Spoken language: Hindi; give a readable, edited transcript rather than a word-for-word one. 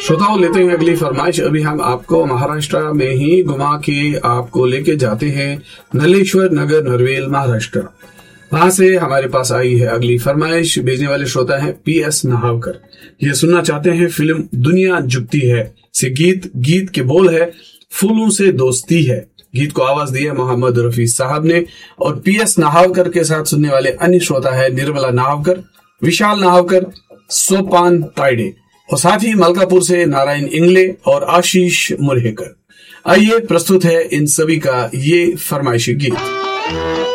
श्रोताओं, लेते हैं अगली फरमाइश। अभी हम आपको महाराष्ट्र में ही घुमा के आपको लेके जाते हैं नलेश्वर नगर, नरवेल, महाराष्ट्र। वहां से हमारे पास आई है अगली फरमाइश। भेजने वाले श्रोता हैं PS नाहावकर। ये सुनना चाहते हैं फिल्म दुनिया झुकती है से गीत के बोल है फूलों से दोस्ती है। गीत को आवाज दी है मोहम्मद रफी साहब ने। और PS नाहावकर के साथ सुनने वाले अन्य श्रोता है निर्मला नाहावकर, विशाल नाहावकर, सोपान ताइडे और साथ ही मलकापुर से नारायण इंगले और आशीष मुरहेकर। आइए प्रस्तुत है इन सभी का ये फरमाइशी गीत।